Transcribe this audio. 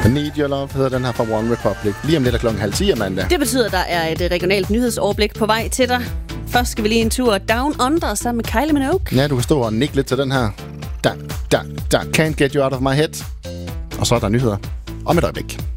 Need Your Love hedder den her fra One Republic. Lige om lidt af 9:30, Amanda. Det betyder, at der er et regionalt nyhedsoverblik på vej til dig. Først skal vi lige en tur Down Under sammen med Kylie Minogue. Ja, du kan stå og nikke lidt til den her. Can't Get You Out of My Head. Og så er der nyheder om et øjeblik.